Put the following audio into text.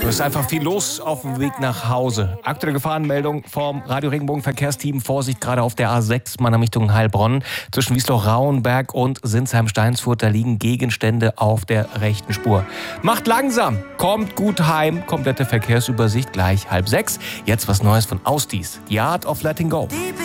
Es ist einfach viel los auf dem Weg nach Hause. Aktuelle Gefahrenmeldung vom Radio Regenbogen Verkehrsteam. Vorsicht gerade auf der A6, Mannheim Richtung Heilbronn. Zwischen Wiesloch-Rauenberg und Sinsheim-Steinsfurt, da liegen Gegenstände auf der rechten Spur. Macht langsam, kommt gut heim. Komplette Verkehrsübersicht gleich 5:30. Jetzt was Neues von Ausdies. The Art of Letting Go.